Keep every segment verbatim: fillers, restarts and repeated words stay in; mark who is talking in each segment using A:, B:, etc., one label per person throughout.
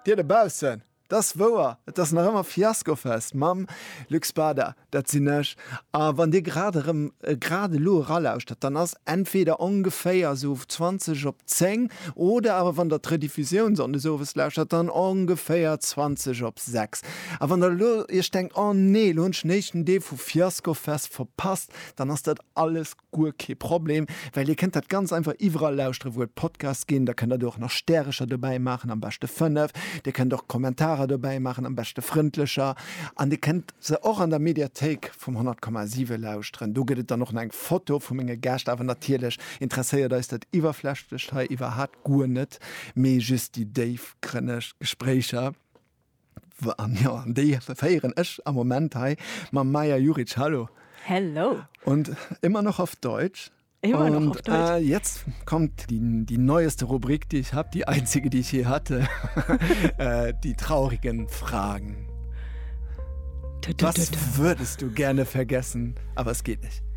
A: Dir de Bausen. Das war das noch immer Fiaskofest Mam Luxbader dat sie nech a wann Di gerade äh, gerade lo rauscht dann ass entweder ungefähr so zwanzig op zehn oder aber wann der Tradition sonde sowes lauscht dann ungefähr zwanzig op sechs. Aber wann der lo ihr denkt oh nee lunch nächsten D vu Fiaskofest verpasst, dann hast dat alles gut kein Problem, weil ihr kennt dat ganz einfach überall lauscht, wo Podcast gehen, da könnt ihr doch noch stärkerer dabei machen, am besten fünf, der könnt doch Kommentare dabei machen, am besten freundlicher. Und ihr könnt sie auch an der Mediathek vom hundert Komma sieben lauschen. Du geht dann noch ein Foto von meinen Gästen, aber natürlich interessiert euch das überflächlich, über hat gut nicht, mehr just die Dave-Gespräche. Ja, die feiern ich am Moment mit Maja Juric. Hallo.
B: Hello.
A: Und immer noch auf Deutsch.
B: Immer
A: und,
B: noch auf Deutsch.
A: Äh, jetzt kommt die, die neueste Rubrik, die ich habe, die einzige, die ich je hatte. äh, die traurigen Fragen. Was würdest du gerne vergessen, aber es geht nicht?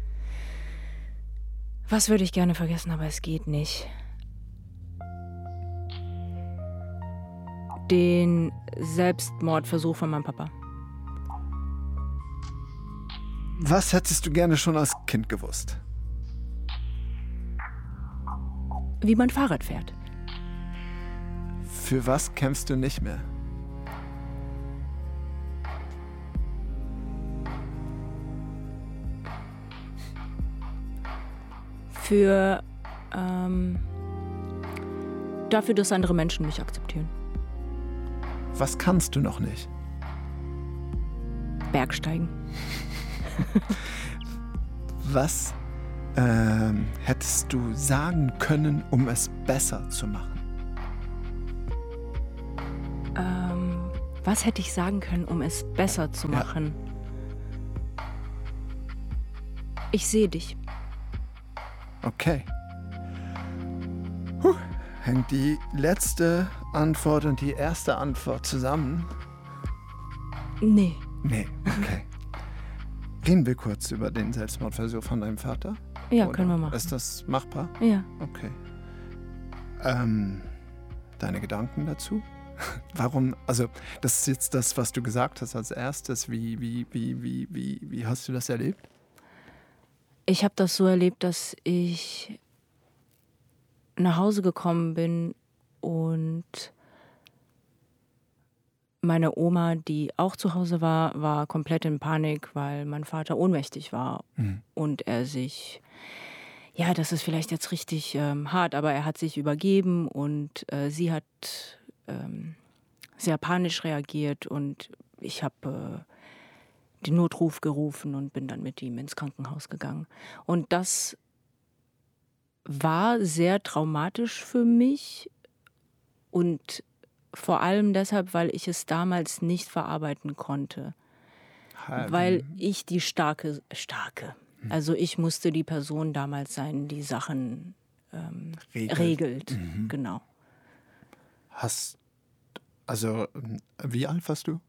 B: Was würde ich gerne vergessen, aber es geht nicht? Den Selbstmordversuch von meinem Papa.
A: Was hättest du gerne schon als Kind gewusst?
B: Wie man Fahrrad fährt.
A: Für was kämpfst du nicht mehr?
B: Für ähm, dafür, dass andere Menschen mich akzeptieren.
A: Was kannst du noch nicht?
B: Bergsteigen.
A: Was ähm, hättest du sagen können, um es besser zu machen?
B: Ähm, was hätte ich sagen können, um es besser zu machen? Ja. Ich sehe dich.
A: Okay. Puh. Hängt die letzte Antwort und die erste Antwort zusammen?
B: Nee.
A: Nee, okay. Reden wir kurz über den Selbstmordversuch von deinem Vater?
B: Ja,
A: Oder
B: können wir machen.
A: Ist das machbar?
B: Ja.
A: Okay. Ähm, deine Gedanken dazu? Warum, also das ist jetzt das, was du gesagt hast als erstes. Wie, wie, wie, wie, wie, wie hast du das erlebt?
B: Ich habe das so erlebt, dass ich nach Hause gekommen bin und meine Oma, die auch zu Hause war, war komplett in Panik, weil mein Vater ohnmächtig war mhm. und er sich, ja, das ist vielleicht jetzt richtig ähm, hart, aber er hat sich übergeben und äh, sie hat ähm, sehr panisch reagiert und ich habe äh, den Notruf gerufen und bin dann mit ihm ins Krankenhaus gegangen. Und das war sehr traumatisch für mich und vor allem deshalb, weil ich es damals nicht verarbeiten konnte. Halb. Weil ich die starke, starke, also ich musste die Person damals sein, die Sachen ähm, regelt. regelt. Mhm. Genau.
A: Hast, also wie alt warst du?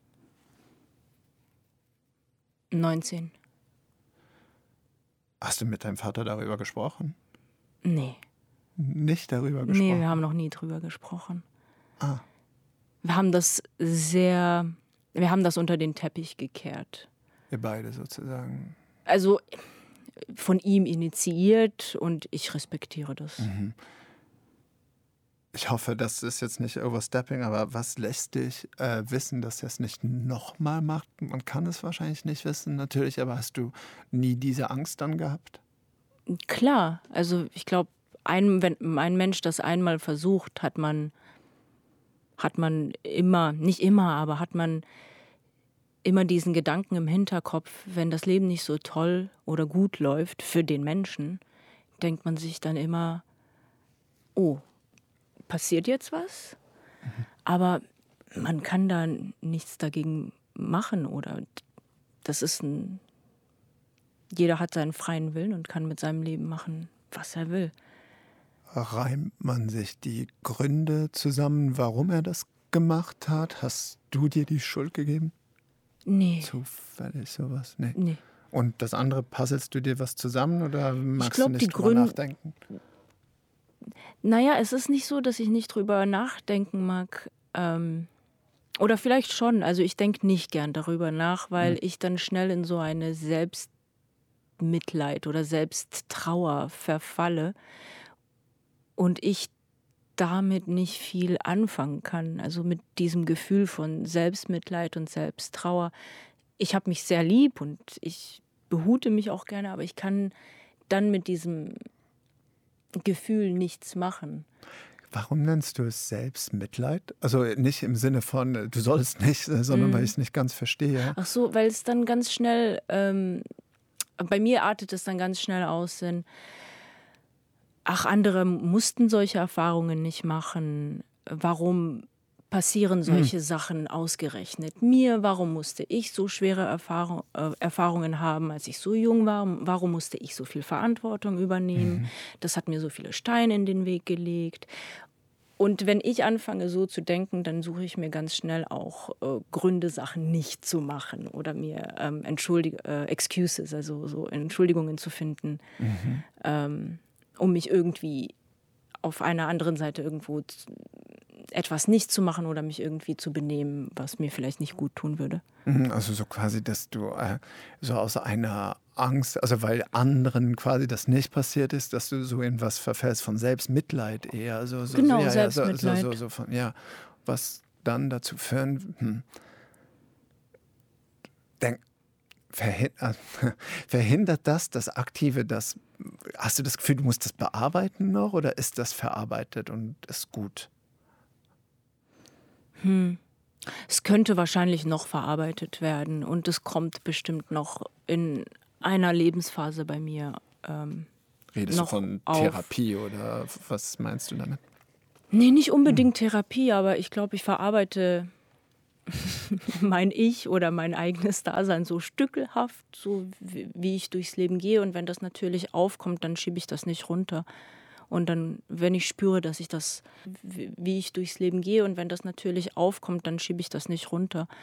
B: neunzehn.
A: Hast du mit deinem Vater darüber gesprochen?
B: Nee.
A: Nicht darüber gesprochen?
B: Nee, wir haben noch nie drüber gesprochen.
A: Ah.
B: Wir haben das sehr, wir haben das unter den Teppich gekehrt.
A: Ihr beide sozusagen.
B: Also von ihm initiiert und ich respektiere das.
A: Mhm. Ich hoffe, das ist jetzt nicht overstepping, aber was lässt dich äh, wissen, dass er es nicht nochmal macht? Man kann es wahrscheinlich nicht wissen, natürlich, aber hast du nie diese Angst dann gehabt?
B: Klar, also ich glaube, ein, wenn ein Mensch das einmal versucht, hat man, hat man immer, nicht immer, aber hat man immer diesen Gedanken im Hinterkopf, wenn das Leben nicht so toll oder gut läuft für den Menschen, denkt man sich dann immer, oh, passiert jetzt was? Mhm. Aber man kann da nichts dagegen machen oder das ist ein, jeder hat seinen freien Willen und kann mit seinem Leben machen, was er will.
A: Reimt man sich die Gründe zusammen, warum er das gemacht hat? Hast du dir die Schuld gegeben?
B: Nee.
A: Zufällig sowas? Nee.
B: Nee.
A: Und das andere, puzzelst du dir was zusammen oder magst
B: glaub,
A: du nicht
B: die
A: drüber
B: Gründe,
A: nachdenken?
B: Naja, es ist nicht so, dass ich nicht drüber nachdenken mag. Ähm, Oder vielleicht schon. Also ich denke nicht gern darüber nach, weil
A: Hm.
B: ich dann schnell in so eine Selbstmitleid oder Selbsttrauer verfalle und ich damit nicht viel anfangen kann. Also mit diesem Gefühl von Selbstmitleid und Selbsttrauer. Ich habe mich sehr lieb und ich behute mich auch gerne, aber ich kann dann mit diesem Gefühl nichts machen.
A: Warum nennst du es Selbstmitleid? Also nicht im Sinne von, äh, du sollst nicht, äh, sondern weil
B: Mm.
A: ich es nicht ganz verstehe.
B: Ach so, weil es dann ganz schnell, ähm, bei mir artet es dann ganz schnell aus in, ach, andere mussten solche Erfahrungen nicht machen. Warum passieren solche
A: Hm.
B: Sachen ausgerechnet mir? Warum musste ich so schwere Erfahrung, äh, Erfahrungen haben, als ich so jung war? Warum musste ich so viel Verantwortung übernehmen?
A: Mhm.
B: Das hat mir so viele Steine in den Weg gelegt. Und wenn ich anfange, so zu denken, dann suche ich mir ganz schnell auch äh, Gründe, Sachen nicht zu machen oder mir ähm, Entschuldig äh, Excuses, also so Entschuldigungen zu finden,
A: Mhm.
B: ähm, um mich irgendwie auf einer anderen Seite irgendwo z- etwas nicht zu machen oder mich irgendwie zu benehmen, was mir vielleicht nicht gut tun würde.
A: Mhm, also so quasi, dass du äh, so aus einer Angst, also weil anderen quasi das nicht passiert ist, dass du so in was verfällst von Selbstmitleid eher, so, so, so,
B: Genau,
A: ja, ja, so, so,
B: Selbstmitleid.
A: so, so von, ja, was dann dazu führen, hm, denk, verhindert, verhindert das, das Aktive, das, hast du das Gefühl, du musst das bearbeiten noch oder ist das verarbeitet und ist gut?
B: Hm. Es könnte wahrscheinlich noch verarbeitet werden und es kommt bestimmt noch in einer Lebensphase bei mir ähm,
A: Redest du
B: noch
A: von
B: auf.
A: Therapie oder was meinst du damit?
B: Nee, nicht unbedingt Therapie, aber ich glaube, ich verarbeite mein Ich oder mein eigenes Dasein so stückelhaft, so wie, wie ich durchs Leben gehe. Und wenn das natürlich aufkommt, dann schiebe ich das nicht runter. Und dann, wenn ich spüre, dass ich das, wie wie ich durchs Leben gehe und wenn das natürlich aufkommt, dann schiebe ich das nicht runter.